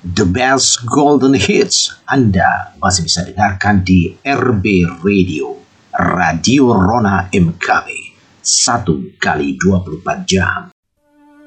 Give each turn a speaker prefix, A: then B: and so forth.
A: The best golden hits Anda masih bisa dengarkan di RB Radio, Radio Rona MKB, 1 kali 24 jam.